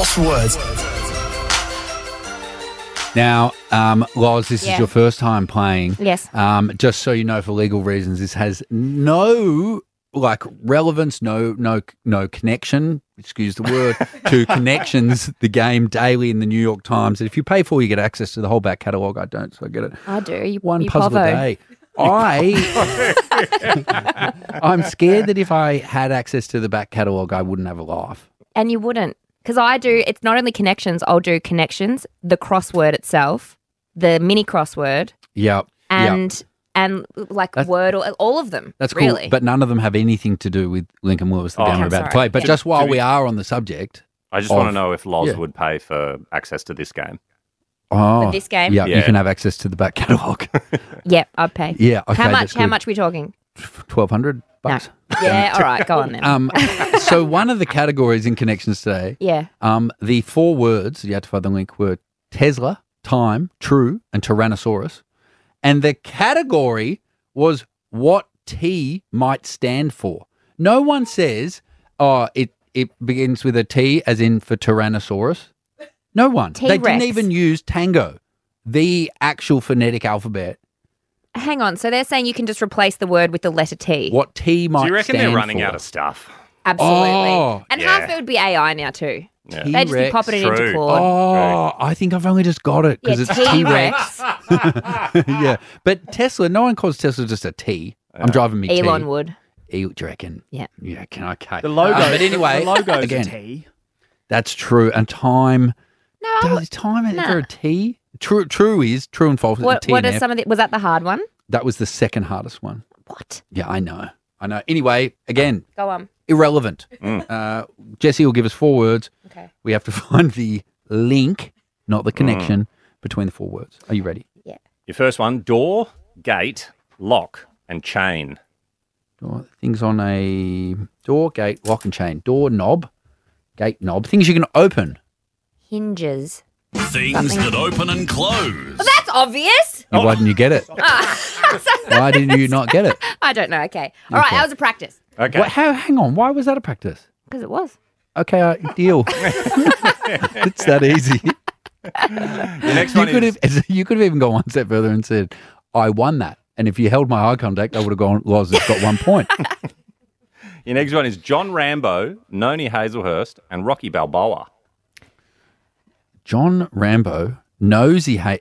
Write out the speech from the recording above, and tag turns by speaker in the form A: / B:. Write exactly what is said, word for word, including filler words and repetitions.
A: Crosswords.
B: Now, um, Loz, this
C: Yeah.
B: is your first time playing.
C: Yes.
B: Um, just so you know, for legal reasons, this has no like relevance, no no no connection. Excuse the word to connections. The game daily in the New York Times. And if you pay for, you get access to the whole back catalogue. I don't, so I get it.
C: I do. You,
B: One
C: you
B: puzzle
C: povo.
B: a day. I, I'm scared that if I had access to the back catalogue, I wouldn't have a laugh.
C: And you wouldn't. Because I do, it's not only connections, I'll do connections, the crossword itself, the mini crossword,
B: Yep.
C: and
B: yep.
C: and like
B: That's-
C: word, or all of them.
B: That's cool.
C: really.
B: But none of them have anything to do with Lincoln Lewis, the
D: Oh,
B: game we're
D: I'm
B: about
C: sorry.
B: to play. But
C: Yeah.
B: just while
D: To be-
B: we are on the subject.
D: I just
B: of-
D: want to know if Loz
B: yeah.
D: would pay for access to this game.
B: Oh,
C: For this game?
B: Yeah, you
D: Yeah.
B: can have access to the back catalogue.
C: Yeah, I'd pay.
B: yeah. Okay,
C: how much?
B: that's
C: How
B: good.
C: much are we talking?
B: twelve hundred bucks.
C: Yeah, all right, go on then.
B: Um, so one of the categories in connections today,
C: yeah.
B: um, the four words, you had to find the link, were Tesla, time, true, and Tyrannosaurus. And the category was what T might stand for. No one says, oh, it, it begins with a T as in for Tyrannosaurus. No one. They
C: T-Rex.
B: didn't even use Tango, the actual phonetic alphabet.
C: Hang on. So they're saying you can just replace the word with the letter T.
B: What T might
D: Do you reckon
B: stand
D: they're running
B: for.
D: out of stuff?
C: Absolutely.
B: Oh,
C: and
D: yeah.
C: half it would be A I now too.
D: Yeah.
C: They just be
B: T-Rex.
C: popping it into
D: True.
C: Claude.
B: Oh, I think I've only just got it because
C: Yeah,
B: it's T-Rex.
C: T-Rex.
B: Yeah, but Tesla, no one calls Tesla just a T. I'm driving me
C: Elon
B: T.
C: would.
B: E- do you reckon?
C: Yeah.
B: Yeah, can I? Okay.
E: The logo.
B: Uh, but anyway,
E: the logo's
B: again,
E: a T.
B: that's true. And time,
C: No. I
B: does
C: would-
B: time is
C: nah.
B: there a T? True, true is true and false. is a
C: What,
B: T
C: what
B: and
C: are
B: F.
C: some of the, was that the hard one?
B: That was the second hardest one.
C: What?
B: Yeah, I know. I know. Anyway, again,
C: Go on.
B: irrelevant.
D: Mm.
B: Uh, Jesse will give us four words.
C: Okay.
B: We have to find the link, not the
D: Mm.
B: connection, between the four words. Are you ready?
C: Yeah.
D: Your first one, door, gate, lock, and chain.
B: Door, things on a door, gate, lock and chain. Door knob, gate knob. Things you can open.
C: Hinges.
A: Things that open and close.
C: Well, that's obvious.
B: Yeah, Why didn't you get it? Why didn't you not get it?
C: I don't know. Okay. All right.
B: Okay.
C: That was a practice.
D: Okay.
B: What, how? Hang on. Why was that a practice?
C: Because it was.
B: Okay, uh, deal. It's that easy.
D: Your next
B: You
D: one
B: could
D: is
B: have. You could have even gone one step further and said, "I won that." And if you held my eye contact, I would have gone, "Loz has got one point."
D: your next one is John Rambo, Noni Hazelhurst, and Rocky Balboa.
B: John Rambo, Nosy ha-